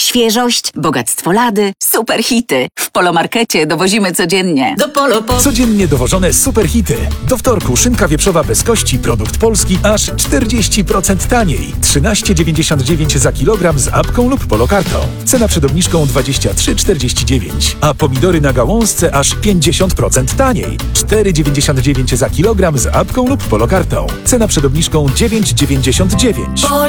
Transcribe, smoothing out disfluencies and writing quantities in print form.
Świeżość, bogactwo lady, super hity. W Polomarkecie dowozimy codziennie. Do Polo po... Codziennie dowożone superhity. Do wtorku szynka wieprzowa bez kości, produkt polski, aż 40% taniej. 13,99 za kilogram z apką lub polokartą. Cena przed obniżką 23,49. A pomidory na gałązce aż 50% taniej. 4,99 za kilogram z apką lub polokartą. Cena przed obniżką 9,99.